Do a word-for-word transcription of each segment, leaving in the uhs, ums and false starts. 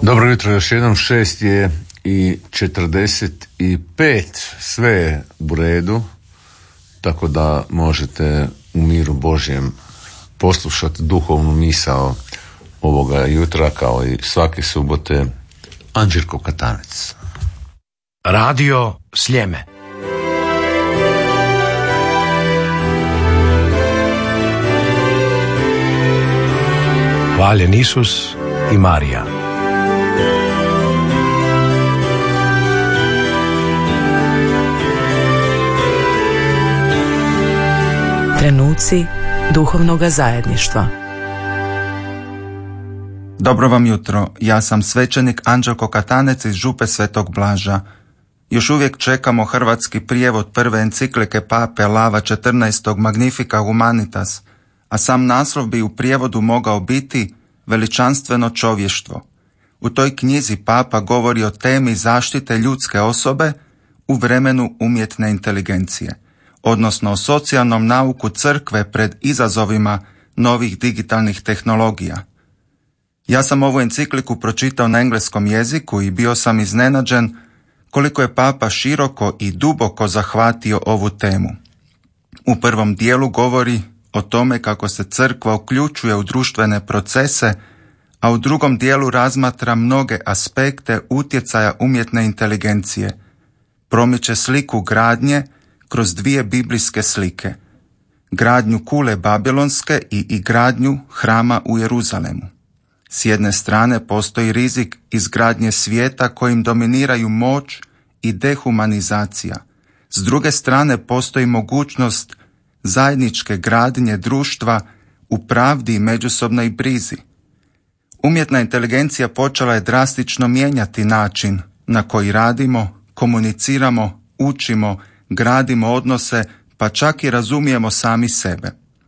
Dobro jutro, još jednom. Šest je i četrdeset pet, sve je u redu, tako da možete u miru Božjem poslušati duhovnu misao ovoga jutra, kao i svake subote. Anđelko Katanec. Radio Sljeme. Hvaljen Isus i Marija. Trenuci duhovnoga zajedništva. Dobro vam jutro, ja sam svećenik Anđelko Katanec iz Župe Svetog Blaža. Još uvijek čekamo hrvatski prijevod prve enciklike pape Lava četrnaestog Magnifica Humanitas, a sam naslov bi u prijevodu mogao biti Veličanstveno čovještvo. U toj knjizi papa govori o temi zaštite ljudske osobe u vremenu umjetne inteligencije, odnosno o socijalnom nauku crkve pred izazovima novih digitalnih tehnologija. Ja sam ovu encikliku pročitao na engleskom jeziku i bio sam iznenađen koliko je papa široko i duboko zahvatio ovu temu. U prvom dijelu govori o tome kako se crkva uključuje u društvene procese, a u drugom dijelu razmatra mnoge aspekte utjecaja umjetne inteligencije. Promiče sliku gradnje kroz dvije biblijske slike, gradnju kule Babilonske i, i gradnju hrama u Jeruzalemu. S jedne strane postoji rizik izgradnje svijeta kojim dominiraju moć i dehumanizacija. S druge strane postoji mogućnost zajedničke gradnje društva u pravdi i međusobnoj brizi. Umjetna inteligencija počela je drastično mijenjati način na koji radimo, komuniciramo, učimo, gradimo odnose, pa čak i razumijemo sami sebe.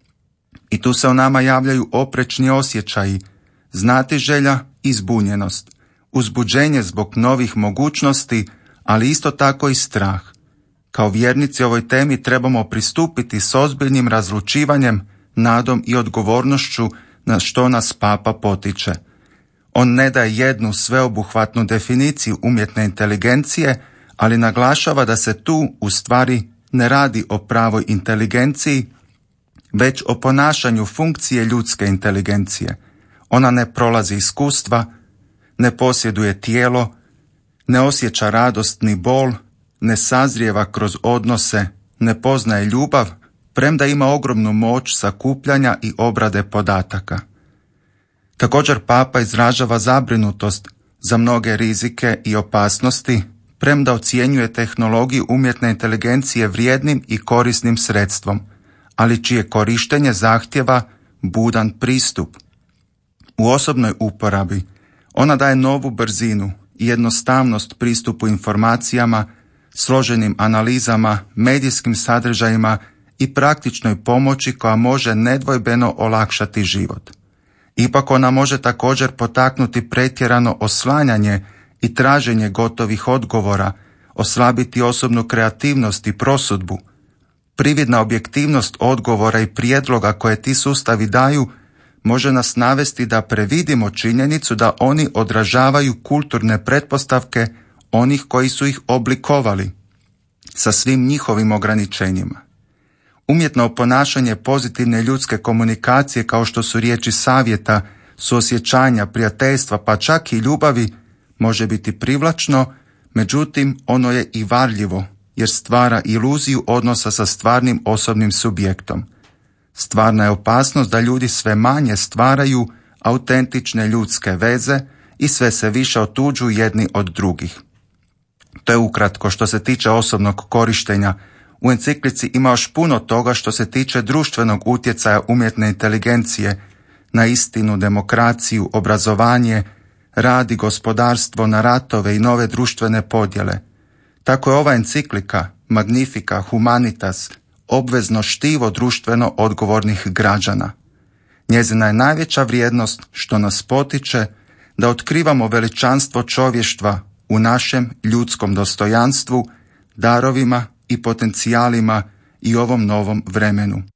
I tu se u nama javljaju oprečni osjećaji, znatiželja i zbunjenost, uzbuđenje zbog novih mogućnosti, ali isto tako i strah. Kao vjernici ovoj temi trebamo pristupiti s ozbiljnim razlučivanjem, nadom i odgovornošću na što nas papa potiče. On ne daje jednu sveobuhvatnu definiciju umjetne inteligencije, ali naglašava da se tu u stvari ne radi o pravoj inteligenciji, već o ponašanju funkcije ljudske inteligencije. Ona ne prolazi iskustva, ne posjeduje tijelo, ne osjeća radost ni bol, ne sazrijeva kroz odnose, ne poznaje ljubav, premda ima ogromnu moć sakupljanja i obrade podataka. Također papa izražava zabrinutost za mnoge rizike i opasnosti, premda ocjenjuje tehnologiju umjetne inteligencije vrijednim i korisnim sredstvom, ali čije korištenje zahtjeva budan pristup. U osobnoj uporabi ona daje novu brzinu i jednostavnost pristupu informacijama, složenim analizama, medijskim sadržajima i praktičnoj pomoći koja može nedvojbeno olakšati život. Ipak ona može također potaknuti pretjerano oslanjanje i traženje gotovih odgovora, oslabiti osobnu kreativnost i prosudbu. Prividna objektivnost odgovora i prijedloga koje ti sustavi daju može nas navesti da previdimo činjenicu da oni odražavaju kulturne pretpostavke onih koji su ih oblikovali, sa svim njihovim ograničenjima. Umjetno oponašanje pozitivne ljudske komunikacije, kao što su riječi savjeta, suosjećanja, prijateljstva, pa čak i ljubavi, može biti privlačno, međutim ono je i varljivo, jer stvara iluziju odnosa sa stvarnim osobnim subjektom. Stvarna je opasnost da ljudi sve manje stvaraju autentične ljudske veze i sve se više otuđuju jedni od drugih. To je ukratko što se tiče osobnog korištenja. U enciklici ima još puno toga što se tiče društvenog utjecaja umjetne inteligencije na istinu, demokraciju, obrazovanje, rad i gospodarstvo, na ratove i nove društvene podjele. Tako je ova enciklika Magnifica Humanitas obvezno štivo društveno odgovornih građana. Njezina je najveća vrijednost što nas potiče da otkrivamo veličanstvo čovještva u našem ljudskom dostojanstvu, darovima i potencijalima i ovom novom vremenu.